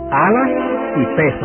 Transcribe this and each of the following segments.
alas y peso.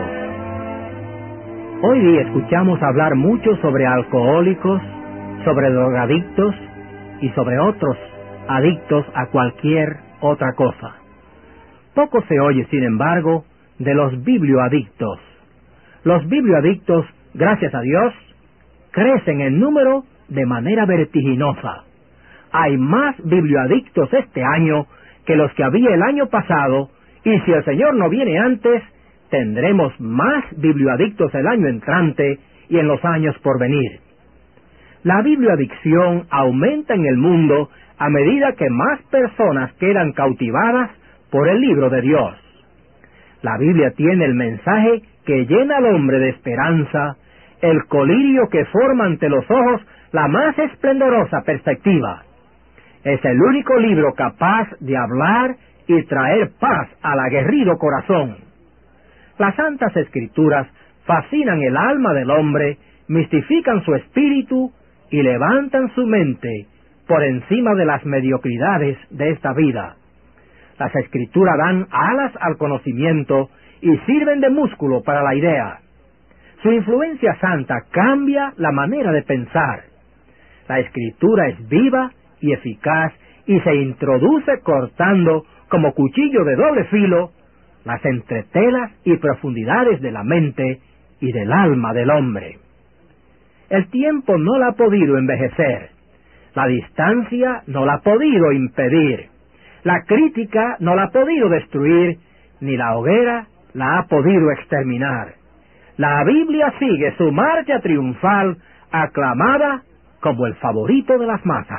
Hoy día escuchamos hablar mucho sobre alcohólicos, sobre drogadictos y sobre otros adictos a cualquier otra cosa. Poco se oye, sin embargo, de los biblioadictos. Los biblioadictos, gracias a Dios, crecen en número de manera vertiginosa. Hay más biblioadictos este año que los que había el año pasado, y si el Señor no viene antes, tendremos más biblioadictos el año entrante y en los años por venir. La biblioadicción aumenta en el mundo a medida que más personas quedan cautivadas por el libro de Dios. La Biblia tiene el mensaje que llena al hombre de esperanza, el colirio que forma ante los ojos la más esplendorosa perspectiva. Es el único libro capaz de hablar y traer paz al aguerrido corazón. Las Santas Escrituras fascinan el alma del hombre, mistifican su espíritu y levantan su mente por encima de las mediocridades de esta vida. Las Escrituras dan alas al conocimiento y sirven de músculo para la idea. Su influencia santa cambia la manera de pensar. La Escritura es viva y eficaz y se introduce cortando como cuchillo de doble filo las entretelas y profundidades de la mente y del alma del hombre. El tiempo no la ha podido envejecer, la distancia no la ha podido impedir, la crítica no la ha podido destruir, ni la hoguera la ha podido exterminar. La Biblia sigue su marcha triunfal, aclamada como el favorito de las masas.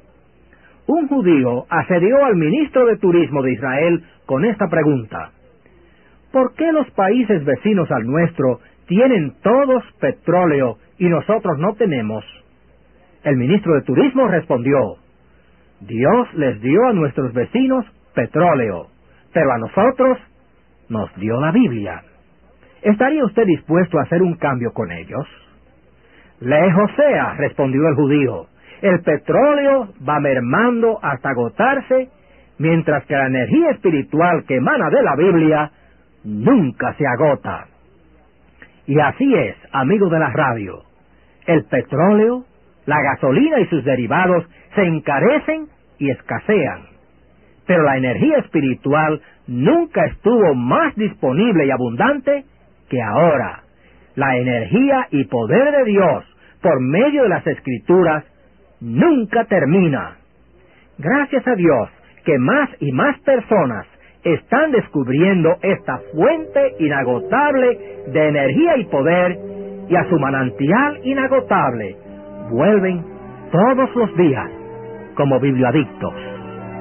Un judío asedió al ministro de Turismo de Israel con esta pregunta: ¿por qué los países vecinos al nuestro tienen todos petróleo y nosotros no tenemos? El ministro de Turismo respondió: Dios les dio a nuestros vecinos petróleo, pero a nosotros nos dio la Biblia. ¿Estaría usted dispuesto a hacer un cambio con ellos? Lee Hosea, respondió el judío. El petróleo va mermando hasta agotarse, mientras que la energía espiritual que emana de la Biblia nunca se agota. Y así es, amigo de la radio. El petróleo, la gasolina y sus derivados se encarecen y escasean. Pero la energía espiritual nunca estuvo más disponible y abundante que ahora. La energía y poder de Dios por medio de las Escrituras nunca termina. Gracias a Dios que más y más personas están descubriendo esta fuente inagotable de energía y poder, y a su manantial inagotable vuelven todos los días como biblioadictos.